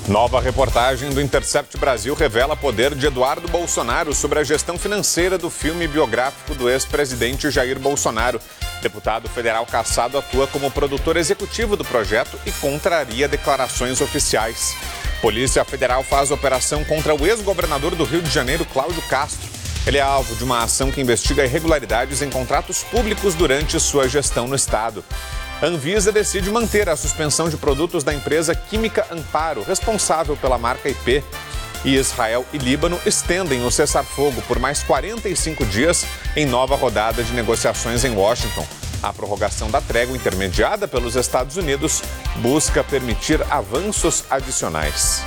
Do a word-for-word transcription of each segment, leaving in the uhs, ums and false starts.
Nova reportagem do Intercept Brasil revela poder de Eduardo Bolsonaro sobre a gestão financeira do filme biográfico do ex-presidente Jair Bolsonaro. Deputado federal cassado atua como produtor executivo do projeto e contraria declarações oficiais. Polícia Federal faz operação contra o ex-governador do Rio de Janeiro, Cláudio Castro. Ele é alvo de uma ação que investiga irregularidades em contratos públicos durante sua gestão no estado. A Anvisa decide manter a suspensão de produtos da empresa Química Amparo, responsável pela marca I P. E Israel e Líbano estendem o cessar-fogo por mais quarenta e cinco dias em nova rodada de negociações em Washington. A prorrogação da trégua intermediada pelos Estados Unidos busca permitir avanços adicionais.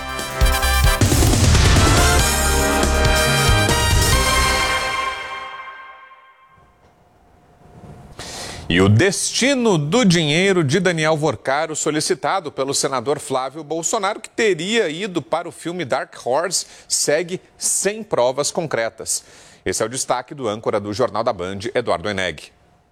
E o destino do dinheiro de Daniel Vorcaro, solicitado pelo senador Flávio Bolsonaro, que teria ido para o filme Dark Horse, segue sem provas concretas. Esse é o destaque do âncora do Jornal da Band, Eduardo Eneg.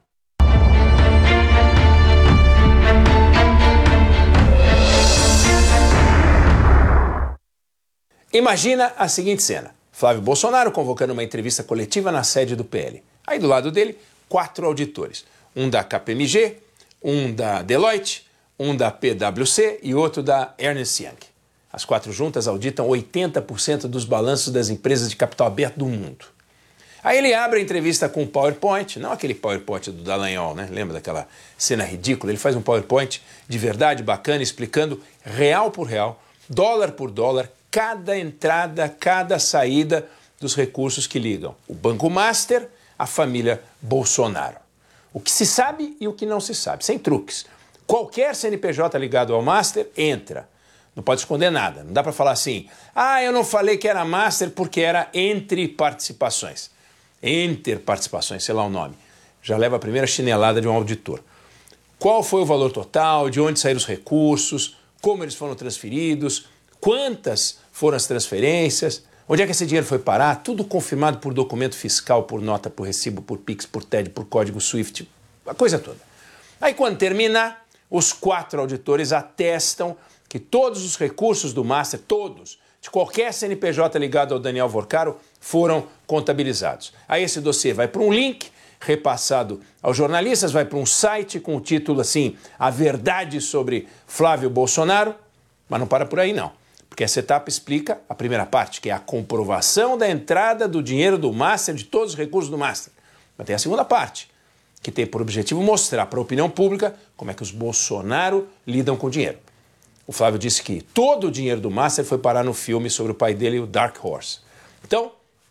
Imagina a seguinte cena. Flávio Bolsonaro convocando uma entrevista coletiva na sede do P L. Aí do lado dele, quatro auditores. Um da K P M G, um da Deloitte, um da P W C e outro da Ernst Young. As quatro juntas auditam oitenta por cento dos balanços das empresas de capital aberto do mundo. Aí ele abre a entrevista com um PowerPoint, não aquele PowerPoint do Dallagnol, né? Lembra daquela cena ridícula? Ele faz um PowerPoint de verdade, bacana, explicando real por real, dólar por dólar, cada entrada, cada saída dos recursos que ligam o Banco Master à família Bolsonaro. O que se sabe e o que não se sabe, sem truques. Qualquer C N P J ligado ao Master entra. Não pode esconder nada. Não dá para falar assim, ah, eu não falei que era Master porque era entre participações. Enter participações, sei lá o nome. Já leva a primeira chinelada de um auditor. Qual foi o valor total, de onde saíram os recursos, como eles foram transferidos, quantas foram as transferências, onde é que esse dinheiro foi parar, tudo confirmado por documento fiscal, por nota, por recibo, por Pix, por T E D, por código SWIFT, a coisa toda. Aí quando terminar, os quatro auditores atestam que todos os recursos do Master, todos, de qualquer C N P J ligado ao Daniel Vorcaro, foram contabilizados. Aí esse dossiê vai para um link, repassado aos jornalistas, vai para um site com o título assim, A Verdade sobre Flávio Bolsonaro, mas não para por aí não. Porque essa etapa explica a primeira parte, que é a comprovação da entrada do dinheiro do Master, de todos os recursos do Master. Mas tem a segunda parte, que tem por objetivo mostrar para a opinião pública como é que os Bolsonaro lidam com o dinheiro. O Flávio disse que todo o dinheiro do Master foi parar no filme sobre o pai dele, o Dark Horse. Então,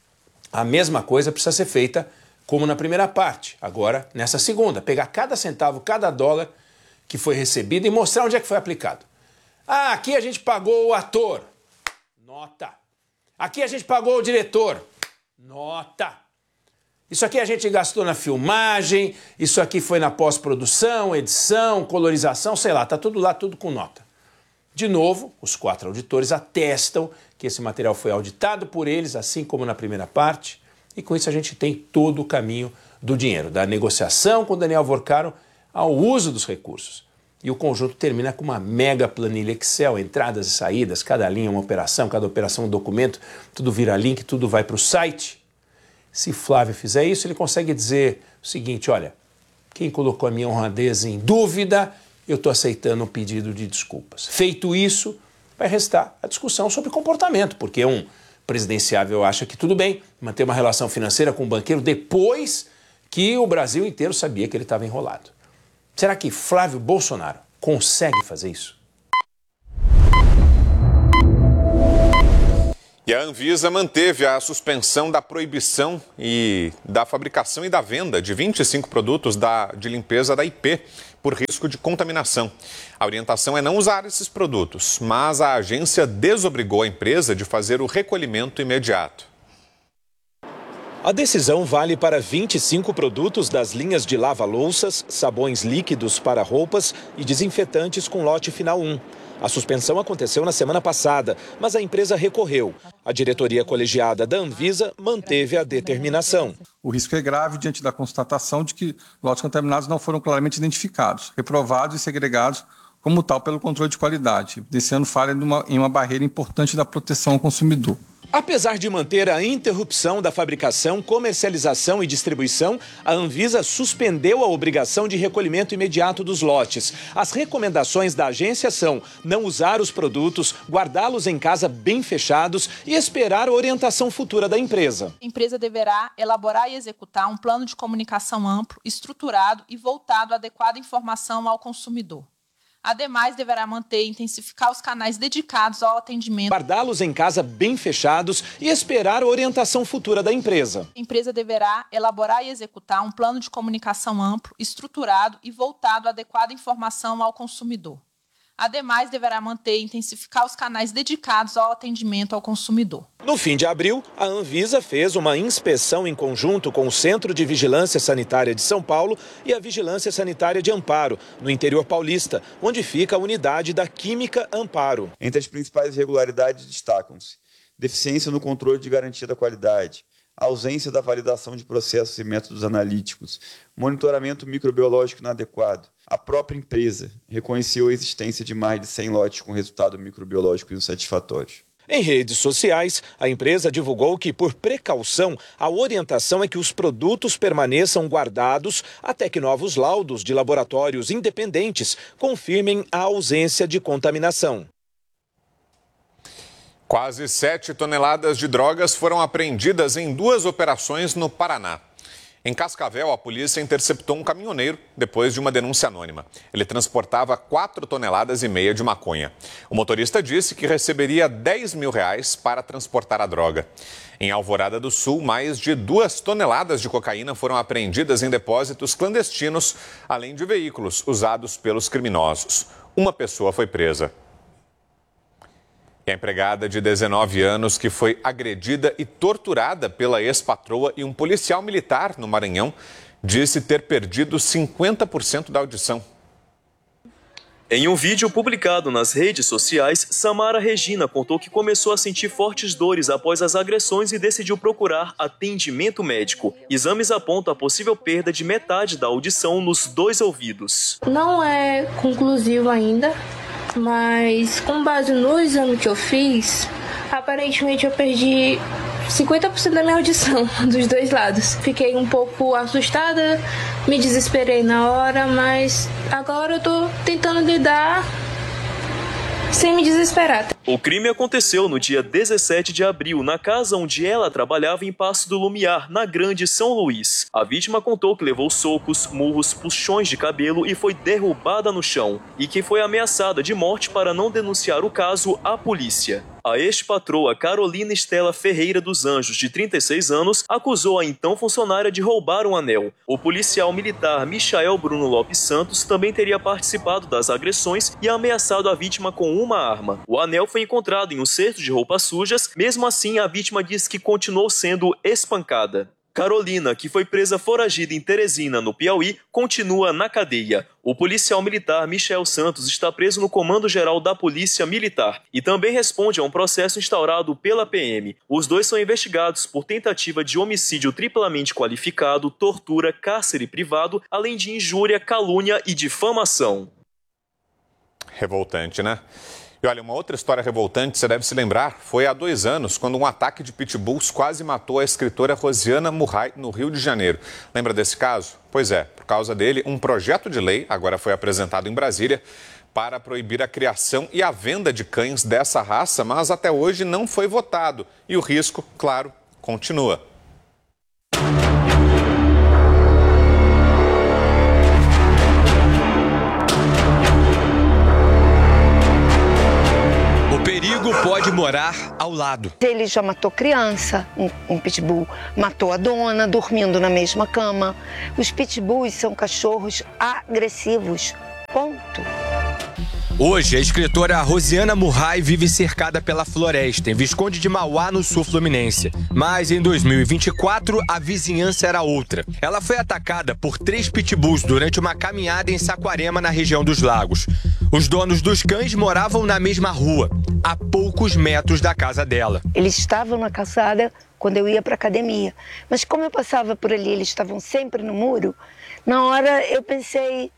a mesma coisa precisa ser feita como na primeira parte. Agora, nessa segunda, pegar cada centavo, cada dólar que foi recebido e mostrar onde é que foi aplicado. Ah, aqui a gente pagou o ator. Nota. Aqui a gente pagou o diretor. Nota. Isso aqui a gente gastou na filmagem, isso aqui foi na pós-produção, edição, colorização, sei lá, tá tudo lá, tudo com nota. De novo, os quatro auditores atestam que esse material foi auditado por eles, assim como na primeira parte, e com isso a gente tem todo o caminho do dinheiro, da negociação com Daniel Vorcaro ao uso dos recursos. E o conjunto termina com uma mega planilha Excel, entradas e saídas, cada linha uma operação, cada operação um documento, tudo vira link, tudo vai para o site. Se Flávio fizer isso, ele consegue dizer o seguinte, olha, quem colocou a minha honradez em dúvida, eu estou aceitando um pedido de desculpas. Feito isso, vai restar a discussão sobre comportamento, porque um presidenciável acha que tudo bem manter uma relação financeira com o banqueiro depois que o Brasil inteiro sabia que ele estava enrolado. Será que Flávio Bolsonaro consegue fazer isso? E a Anvisa manteve a suspensão da proibição e da fabricação e da venda de vinte e cinco produtos da, de limpeza da I P por risco de contaminação. A orientação é não usar esses produtos, mas a agência desobrigou a empresa de fazer o recolhimento imediato. A decisão vale para vinte e cinco produtos das linhas de lava-louças, sabões líquidos para roupas e desinfetantes com lote final um. A suspensão aconteceu na semana passada, mas a empresa recorreu. A diretoria colegiada da Anvisa manteve a determinação. O risco é grave diante da constatação de que lotes contaminados não foram claramente identificados, reprovados e segregados como tal, pelo controle de qualidade, evidenciando falha em uma, em uma barreira importante da proteção ao consumidor. Apesar de manter a interrupção da fabricação, comercialização e distribuição, a Anvisa suspendeu a obrigação de recolhimento imediato dos lotes. As recomendações da agência são não usar os produtos, guardá-los em casa bem fechados e esperar a orientação futura da empresa. A empresa deverá elaborar e executar um plano de comunicação amplo, estruturado e voltado à adequada informação ao consumidor. Ademais, deverá manter e intensificar os canais dedicados ao atendimento. Guardá-los em casa bem fechados e esperar a orientação futura da empresa. A empresa deverá elaborar e executar um plano de comunicação amplo, estruturado e voltado à adequada informação ao consumidor. Ademais, deverá manter e intensificar os canais dedicados ao atendimento ao consumidor. No fim de abril, a Anvisa fez uma inspeção em conjunto com o Centro de Vigilância Sanitária de São Paulo e a Vigilância Sanitária de Amparo, no interior paulista, onde fica a unidade da Química Amparo. Entre as principais irregularidades destacam-se deficiência no controle de garantia da qualidade, a ausência da validação de processos e métodos analíticos, monitoramento microbiológico inadequado. A própria empresa reconheceu a existência de mais de cem lotes com resultado microbiológico insatisfatório. Em redes sociais, a empresa divulgou que, por precaução, a orientação é que os produtos permaneçam guardados até que novos laudos de laboratórios independentes confirmem a ausência de contaminação. Quase sete toneladas de drogas foram apreendidas em duas operações no Paraná. Em Cascavel, a polícia interceptou um caminhoneiro depois de uma denúncia anônima. Ele transportava quatro toneladas e meia de maconha. O motorista disse que receberia dez mil reais para transportar a droga. Em Alvorada do Sul, mais de duas toneladas de cocaína foram apreendidas em depósitos clandestinos, além de veículos usados pelos criminosos. Uma pessoa foi presa. E a empregada de dezenove anos que foi agredida e torturada pela ex-patroa e um policial militar no Maranhão disse ter perdido cinquenta por cento da audição. Em um vídeo publicado nas redes sociais, Samara Regina contou que começou a sentir fortes dores após as agressões e decidiu procurar atendimento médico. Exames apontam a possível perda de metade da audição nos dois ouvidos. Não é conclusivo ainda, mas com base no exame que eu fiz, aparentemente eu perdi cinquenta por cento da minha audição dos dois lados. Fiquei um pouco assustada, me desesperei na hora, mas agora eu tô tentando lidar sem me desesperar. O crime aconteceu no dia dezessete de abril, na casa onde ela trabalhava em Passo do Lumiar, na Grande São Luís. A vítima contou que levou socos, murros, puxões de cabelo e foi derrubada no chão, e que foi ameaçada de morte para não denunciar o caso à polícia. A ex-patroa Carolina Estela Ferreira dos Anjos, de trinta e seis anos, acusou a então funcionária de roubar um anel. O policial militar Michael Bruno Lopes Santos também teria participado das agressões e ameaçado a vítima com uma arma. O anel foi encontrado em um cesto de roupas sujas, mesmo assim a vítima disse que continuou sendo espancada. Carolina, que foi presa foragida em Teresina, no Piauí, continua na cadeia. O policial militar Michel Santos está preso no Comando Geral da Polícia Militar e também responde a um processo instaurado pela P M. Os dois são investigados por tentativa de homicídio triplamente qualificado, tortura, cárcere privado, além de injúria, calúnia e difamação. Revoltante, né? E olha, uma outra história revoltante, você deve se lembrar, foi há dois anos, quando um ataque de pitbulls quase matou a escritora Rosiana Murray, no Rio de Janeiro. Lembra desse caso? Pois é, por causa dele, um projeto de lei agora foi apresentado em Brasília para proibir a criação e a venda de cães dessa raça, mas até hoje não foi votado. E o risco, claro, continua. Pode morar ao lado. Ele já matou criança, um, um pitbull matou a dona, dormindo na mesma cama. Os pitbulls são cachorros agressivos, ponto. Hoje, a escritora Rosiana Murray vive cercada pela floresta, em Visconde de Mauá, no sul fluminense. Mas em dois mil e vinte e quatro, a vizinhança era outra. Ela foi atacada por três pitbulls durante uma caminhada em Saquarema, na região dos Lagos. Os donos dos cães moravam na mesma rua, a poucos metros da casa dela. Eles estavam na calçada quando eu ia para academia. Mas como eu passava por ali, eles estavam sempre no muro, na hora eu pensei,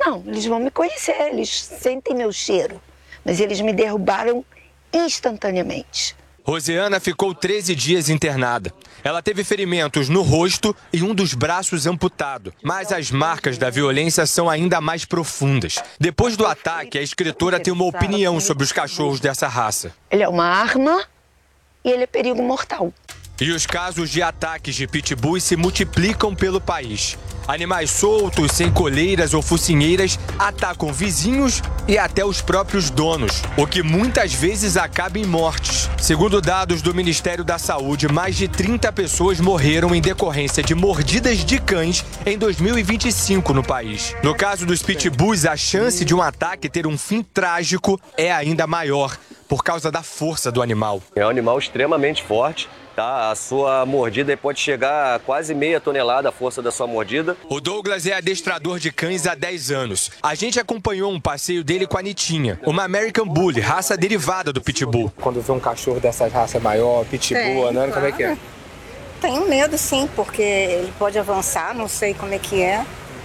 Não, eles vão me conhecer, eles sentem meu cheiro. Mas eles me derrubaram instantaneamente. Rosiana ficou treze dias internada. Ela teve ferimentos no rosto e um dos braços amputado. Mas as marcas da violência são ainda mais profundas. Depois do ataque, a escritora tem uma opinião sobre os cachorros dessa raça. Ele é uma arma e ele é perigo mortal. E os casos de ataques de pitbulls se multiplicam pelo país. Animais soltos, sem coleiras ou focinheiras, atacam vizinhos e até os próprios donos, o que muitas vezes acaba em mortes. Segundo dados do Ministério da Saúde, mais de trinta pessoas morreram em decorrência de mordidas de cães em dois mil e vinte e cinco no país. No caso dos pitbulls, a chance de um ataque ter um fim trágico é ainda maior, por causa da força do animal. É um animal extremamente forte. Tá, a sua mordida pode chegar a quase meia tonelada a força da sua mordida. O Douglas é adestrador de cães há dez anos. A gente acompanhou um passeio dele com a Nitinha, uma American Bully, raça derivada do Pitbull. Quando vê um cachorro dessas raças maior, Pitbull, andando, como é que é? Tenho medo sim, porque ele pode avançar, não sei como é que é.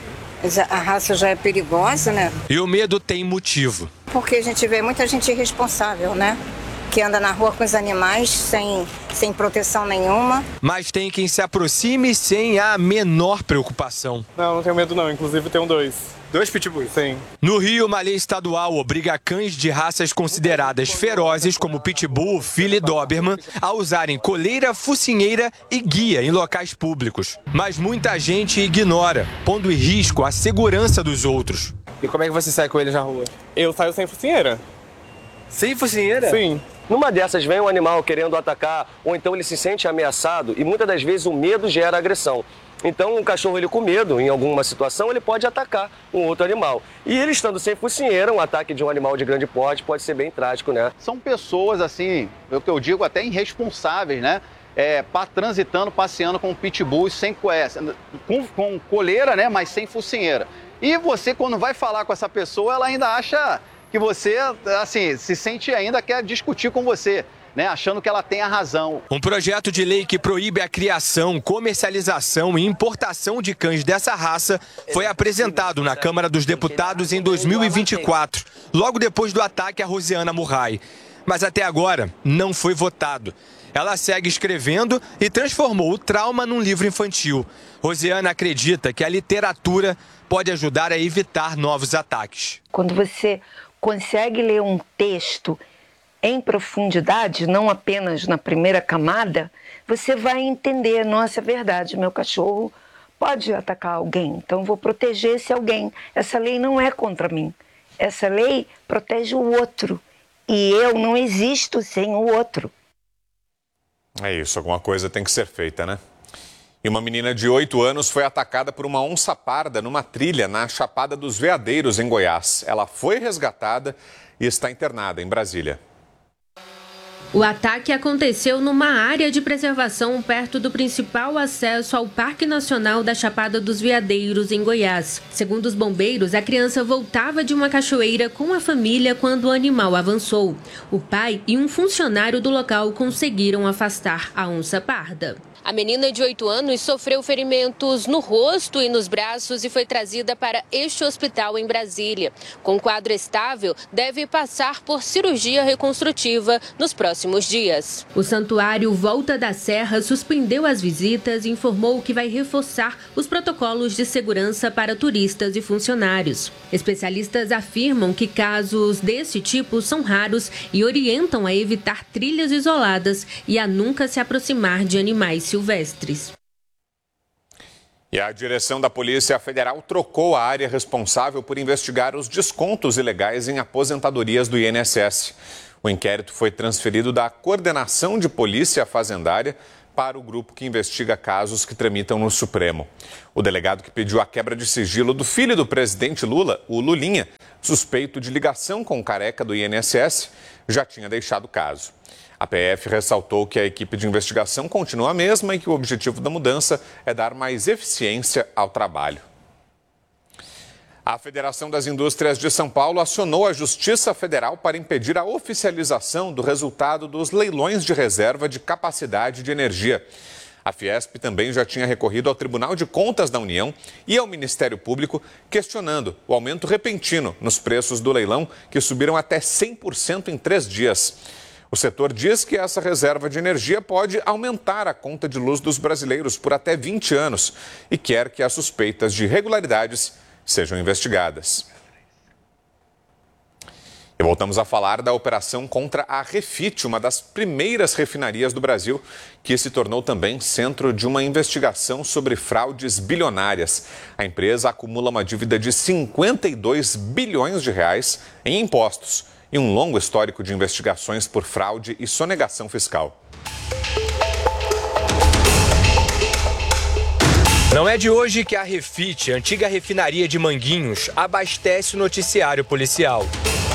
A raça já é perigosa, né? E o medo tem motivo. Porque a gente vê muita gente irresponsável, né? Que anda na rua com os animais sem, sem proteção nenhuma. Mas tem quem se aproxime sem a menor preocupação. Não, não tenho medo não, inclusive tenho dois. Dois pitbulls? Sim. No Rio, uma lei estadual obriga cães de raças consideradas ferozes, como pitbull, filly e doberman, a usarem coleira, focinheira e guia em locais públicos. Mas muita gente ignora, pondo em risco a segurança dos outros. E como é que você sai com eles na rua? Eu saio sem focinheira. Sem focinheira? Sim. Numa dessas vem um animal querendo atacar, ou então ele se sente ameaçado e muitas das vezes o medo gera agressão. Então um cachorro ele com medo, em alguma situação, ele pode atacar um outro animal. E ele estando sem focinheira, um ataque de um animal de grande porte pode ser bem trágico, né? São pessoas, assim, o que eu digo até irresponsáveis, né? É, transitando, passeando com pitbull sem com, com coleira, né? Mas sem focinheira. E você, quando vai falar com essa pessoa, ela ainda acha que você, assim, se sente ainda quer discutir com você, né, achando que ela tem a razão. Um projeto de lei que proíbe a criação, comercialização e importação de cães dessa raça foi apresentado na Câmara dos Deputados em dois mil e vinte e quatro, logo depois do ataque a Rosiana Murray. Mas até agora não foi votado. Ela segue escrevendo e transformou o trauma num livro infantil. Rosiana acredita que a literatura pode ajudar a evitar novos ataques. Quando você consegue ler um texto em profundidade, não apenas na primeira camada, você vai entender, nossa, é verdade, meu cachorro pode atacar alguém, então vou proteger esse alguém. Essa lei não é contra mim, essa lei protege o outro e eu não existo sem o outro. É isso, alguma coisa tem que ser feita, né? E uma menina de oito anos foi atacada por uma onça parda numa trilha na Chapada dos Veadeiros, em Goiás. Ela foi resgatada e está internada em Brasília. O ataque aconteceu numa área de preservação perto do principal acesso ao Parque Nacional da Chapada dos Veadeiros, em Goiás. Segundo os bombeiros, a criança voltava de uma cachoeira com a família quando o animal avançou. O pai e um funcionário do local conseguiram afastar a onça parda. A menina de oito anos sofreu ferimentos no rosto e nos braços e foi trazida para este hospital em Brasília. Com quadro estável, deve passar por cirurgia reconstrutiva nos próximos dias. O Santuário Volta da Serra suspendeu as visitas e informou que vai reforçar os protocolos de segurança para turistas e funcionários. Especialistas afirmam que casos desse tipo são raros e orientam a evitar trilhas isoladas e a nunca se aproximar de animais silvestres. silvestres. E a direção da Polícia Federal trocou a área responsável por investigar os descontos ilegais em aposentadorias do I N S S. O inquérito foi transferido da Coordenação de Polícia Fazendária para o grupo que investiga casos que tramitam no Supremo. O delegado que pediu a quebra de sigilo do filho do presidente Lula, o Lulinha, suspeito de ligação com o careca do I N S S, já tinha deixado o caso. A P F ressaltou que a equipe de investigação continua a mesma e que o objetivo da mudança é dar mais eficiência ao trabalho. A Federação das Indústrias de São Paulo acionou a Justiça Federal para impedir a oficialização do resultado dos leilões de reserva de capacidade de energia. A Fiesp também já tinha recorrido ao Tribunal de Contas da União e ao Ministério Público, questionando o aumento repentino nos preços do leilão, que subiram até cem por cento em três dias. O setor diz que essa reserva de energia pode aumentar a conta de luz dos brasileiros por até vinte anos e quer que as suspeitas de irregularidades sejam investigadas. E voltamos a falar da operação contra a Refit, uma das primeiras refinarias do Brasil, que se tornou também centro de uma investigação sobre fraudes bilionárias. A empresa acumula uma dívida de cinquenta e dois bilhões de reais em impostos e um longo histórico de investigações por fraude e sonegação fiscal. Não é de hoje que a Refit, antiga refinaria de Manguinhos, abastece o noticiário policial.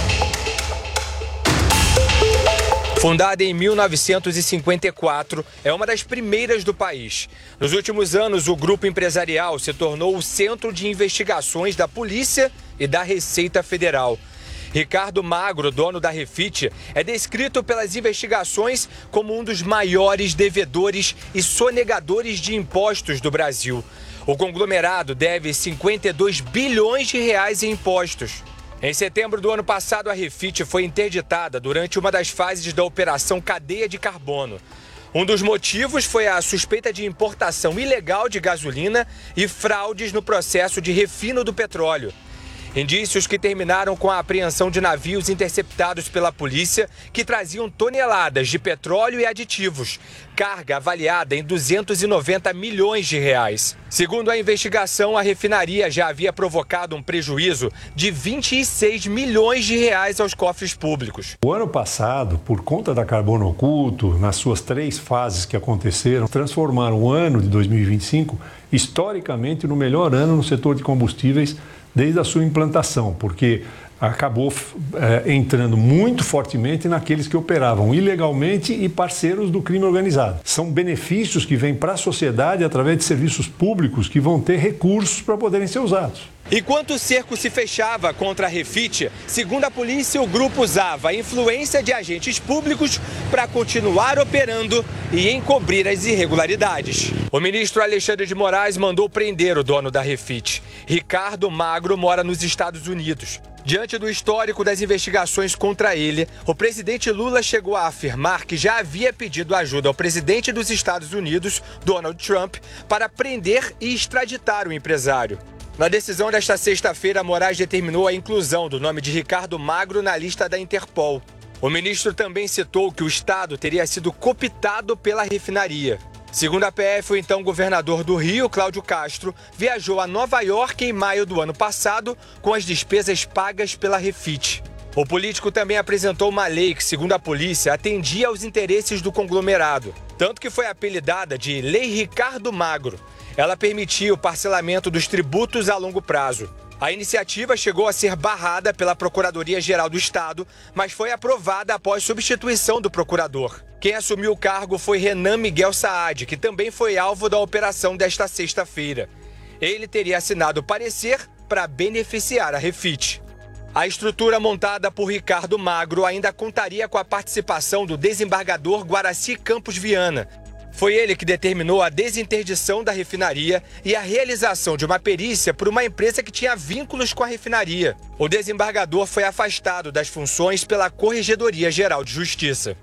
Fundada em mil novecentos e cinquenta e quatro, é uma das primeiras do país. Nos últimos anos, o grupo empresarial se tornou o centro de investigações da Polícia e da Receita Federal. Ricardo Magro, dono da Refit, é descrito pelas investigações como um dos maiores devedores e sonegadores de impostos do Brasil. O conglomerado deve cinquenta e dois bilhões de reais em impostos. Em setembro do ano passado, a Refit foi interditada durante uma das fases da Operação Cadeia de Carbono. Um dos motivos foi a suspeita de importação ilegal de gasolina e fraudes no processo de refino do petróleo. Indícios que terminaram com a apreensão de navios interceptados pela polícia que traziam toneladas de petróleo e aditivos, carga avaliada em duzentos e noventa milhões de reais. Segundo a investigação, a refinaria já havia provocado um prejuízo de vinte e seis milhões de reais aos cofres públicos. O ano passado, por conta da Carbono Oculto, nas suas três fases que aconteceram, transformaram o ano de dois mil e vinte e cinco historicamente no melhor ano no setor de combustíveis desde a sua implantação, porque acabou é, entrando muito fortemente naqueles que operavam ilegalmente e parceiros do crime organizado. São benefícios que vêm para a sociedade através de serviços públicos que vão ter recursos para poderem ser usados. Enquanto o cerco se fechava contra a Refit, segundo a polícia, o grupo usava a influência de agentes públicos para continuar operando e encobrir as irregularidades. O ministro Alexandre de Moraes mandou prender o dono da Refit. Ricardo Magro mora nos Estados Unidos. Diante do histórico das investigações contra ele, o presidente Lula chegou a afirmar que já havia pedido ajuda ao presidente dos Estados Unidos, Donald Trump, para prender e extraditar o empresário. Na decisão desta sexta-feira, Moraes determinou a inclusão do nome de Ricardo Magro na lista da Interpol. O ministro também citou que o Estado teria sido cooptado pela refinaria. Segundo a P F, o então governador do Rio, Cláudio Castro, viajou a Nova York em maio do ano passado com as despesas pagas pela Refit. O político também apresentou uma lei que, segundo a polícia, atendia aos interesses do conglomerado, tanto que foi apelidada de Lei Ricardo Magro. Ela permitia o parcelamento dos tributos a longo prazo. A iniciativa chegou a ser barrada pela Procuradoria-Geral do Estado, mas foi aprovada após substituição do procurador. Quem assumiu o cargo foi Renan Miguel Saad, que também foi alvo da operação desta sexta-feira. Ele teria assinado o parecer para beneficiar a Refit. A estrutura montada por Ricardo Magro ainda contaria com a participação do desembargador Guaraci Campos Viana. Foi ele que determinou a desinterdição da refinaria e a realização de uma perícia por uma empresa que tinha vínculos com a refinaria. O desembargador foi afastado das funções pela Corregedoria Geral de Justiça.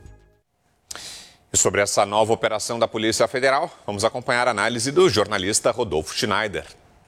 E sobre essa nova operação da Polícia Federal, vamos acompanhar a análise do jornalista Rodolfo Schneider.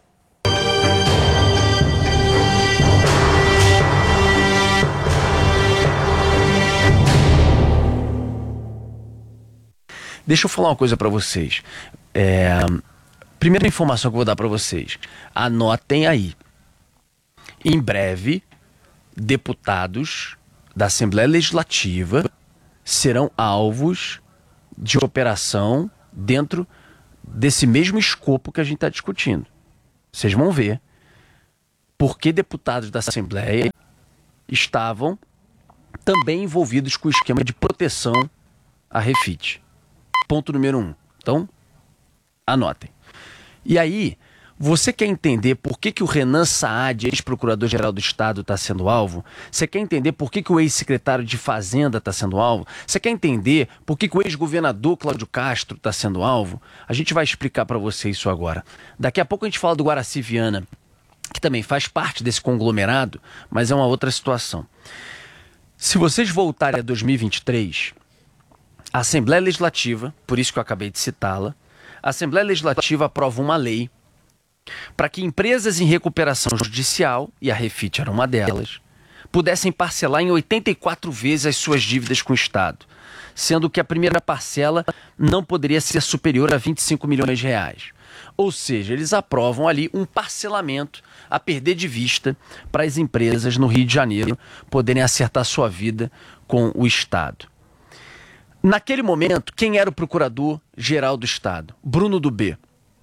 Deixa eu falar uma coisa para vocês. É, primeira informação que eu vou dar para vocês. Anotem aí. Em breve, deputados da Assembleia Legislativa serão alvos de operação dentro desse mesmo escopo que a gente está discutindo. Vocês vão ver porque deputados da Assembleia estavam também envolvidos com o esquema de proteção à Refit. Ponto número um. Então, anotem. E aí, Você quer entender por que, que o Renan Saad, ex-procurador-geral do Estado, está sendo alvo? Você quer entender por que, que o ex-secretário de Fazenda está sendo alvo? Você quer entender por que, que o ex-governador Cláudio Castro está sendo alvo? A gente vai explicar para você isso agora. Daqui a pouco a gente fala do Guaraci Viana, que também faz parte desse conglomerado, mas é uma outra situação. Se vocês voltarem a dois mil e vinte e três, a Assembleia Legislativa, por isso que eu acabei de citá-la, a Assembleia Legislativa aprova uma lei para que empresas em recuperação judicial, e a Refit era uma delas, pudessem parcelar em oitenta e quatro vezes as suas dívidas com o Estado, sendo que a primeira parcela não poderia ser superior a vinte e cinco milhões de reais. Ou seja, eles aprovam ali um parcelamento a perder de vista para as empresas no Rio de Janeiro poderem acertar sua vida com o Estado. Naquele momento, quem era o procurador-geral do Estado? Bruno Dubé.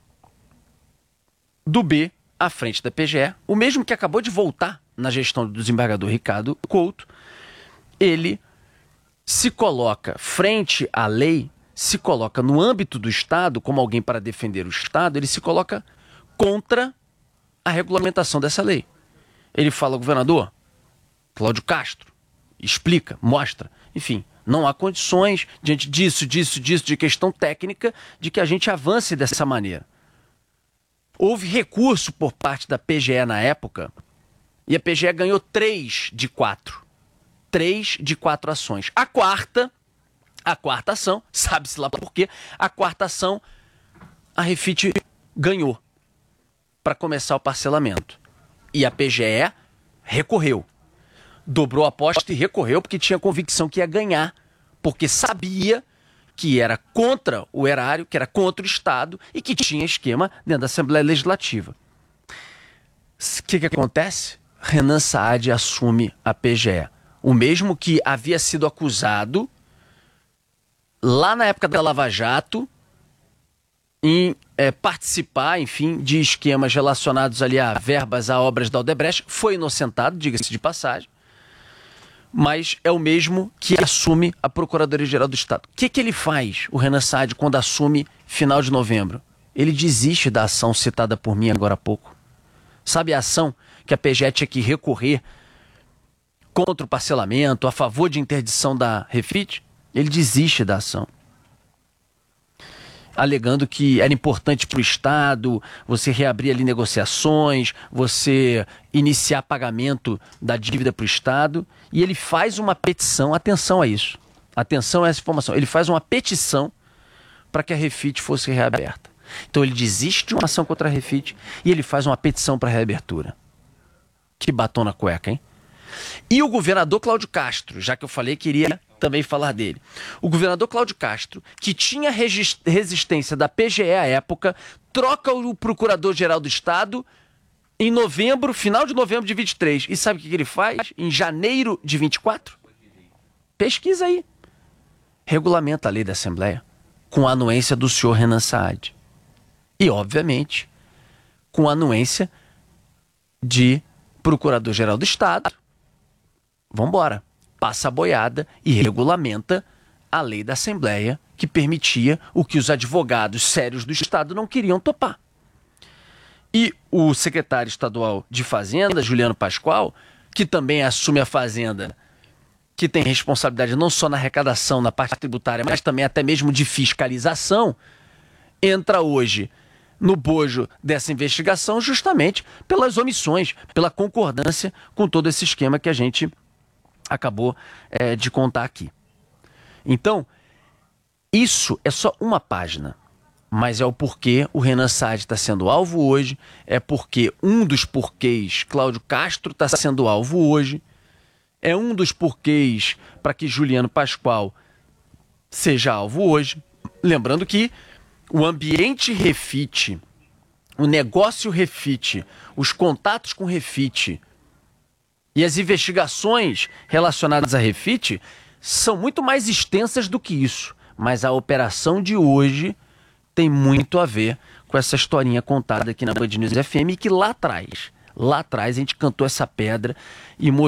Dubé, à frente da P G E, o mesmo que acabou de voltar na gestão do desembargador Ricardo Couto, ele se coloca frente à lei, se coloca no âmbito do Estado, como alguém para defender o Estado, ele se coloca contra a regulamentação dessa lei. Ele fala, governador, Cláudio Castro, explica, mostra, enfim, não há condições, diante disso, disso, disso, de questão técnica, de que a gente avance dessa maneira. Houve recurso por parte da P G E na época, e a P G E ganhou três de quatro. Três de quatro ações. A quarta, a quarta ação, sabe-se lá por quê, a quarta ação, a Refit ganhou para começar o parcelamento. E a P G E recorreu. Dobrou a aposta e recorreu porque tinha convicção que ia ganhar, porque sabia que era contra o erário, que era contra o Estado e que tinha esquema dentro da Assembleia Legislativa. O que, que acontece? Renan Saad assume a P G E. O mesmo que havia sido acusado lá na época da Lava Jato em é, participar, enfim, de esquemas relacionados ali a verbas, a obras da Odebrecht. Foi inocentado, diga-se de passagem. Mas é o mesmo que assume a Procuradoria-Geral do Estado. O que, que ele faz, o Renan Saad, quando assume final de novembro? Ele desiste da ação citada por mim agora há pouco. Sabe a ação que a P G E tinha que recorrer contra o parcelamento, a favor de interdição da Refit? Ele desiste da ação, alegando que era importante para o Estado você reabrir ali negociações, você iniciar pagamento da dívida para o Estado, e ele faz uma petição, atenção a isso, atenção a essa informação, ele faz uma petição para que a Refit fosse reaberta. Então ele desiste de uma ação contra a Refit e ele faz uma petição para a reabertura. Que batom na cueca, hein? E o governador Cláudio Castro, já que eu falei que iria também falar dele. O governador Cláudio Castro, que tinha resistência da P G E à época, troca o procurador-geral do Estado em novembro, final de novembro de vinte e três. E sabe o que ele faz? Em janeiro de vinte e quatro? Pesquisa aí. Regulamenta a lei da Assembleia com a anuência do senhor Renan Saad. E, obviamente, com a anuência de procurador-geral do Estado. Vambora. Passa a boiada e regulamenta a lei da Assembleia que permitia o que os advogados sérios do Estado não queriam topar. E o secretário estadual de Fazenda, Juliano Pascoal, que também assume a Fazenda, que tem responsabilidade não só na arrecadação, na parte tributária, mas também até mesmo de fiscalização, entra hoje no bojo dessa investigação justamente pelas omissões, pela concordância com todo esse esquema que a gente acabou é, de contar aqui. Então, isso é só uma página, mas é o porquê o Renan Saad está sendo alvo hoje, é porque um dos porquês Cláudio Castro está sendo alvo hoje, é um dos porquês para que Juliano Pascoal seja alvo hoje. Lembrando que o ambiente Refit, o negócio Refit, os contatos com Refit e as investigações relacionadas a Refit são muito mais extensas do que isso. Mas a operação de hoje tem muito a ver com essa historinha contada aqui na Band News F M, que lá atrás, lá atrás a gente cantou essa pedra e mostrou